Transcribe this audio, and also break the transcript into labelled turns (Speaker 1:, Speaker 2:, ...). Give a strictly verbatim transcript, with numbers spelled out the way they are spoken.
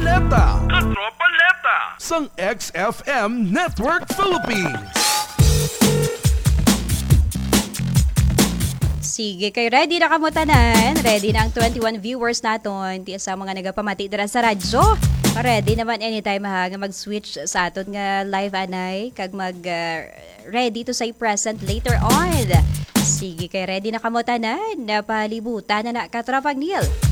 Speaker 1: Katropaleta. Katropaleta. Sang X F M Network Philippines.
Speaker 2: Sige, kayo ready na kamutanan? Ready na ang twenty-one viewers naton ti sa mga nagapamati dira sa radyo. Ready naman anytime ha nga mag-switch sa aton nga live anay kag mag uh, ready to say present later on. Sige, kay ready na kamutanan. Napalibutan na na katrapag Neil.